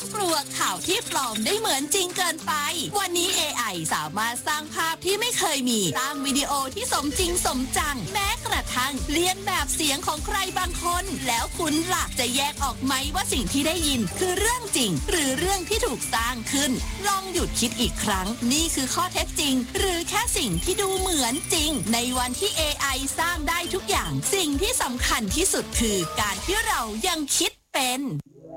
กลัวข่าวที่ปลอมได้เหมือนจริงเกินไปวันนี้ AI สามารถสร้างภาพที่ไม่เคยมีสร้างวิดีโอที่สมจริงสมจังแม้กระทั่งเลียนแบบเสียงของใครบางคนแล้วคุณล่ะจะแยกออกไหมว่าสิ่งที่ได้ยินคือเรื่องจริงหรือเรื่องที่ถูกสร้างขึ้นลองหยุดคิดอีกครั้งนี่คือข้อเท็จจริงหรือแค่สิ่งที่ดูเหมือนจริงในวันที่ AI สร้างได้ทุกอย่างสิ่งที่สำคัญที่สุดคือการที่เรายังคิดเป็น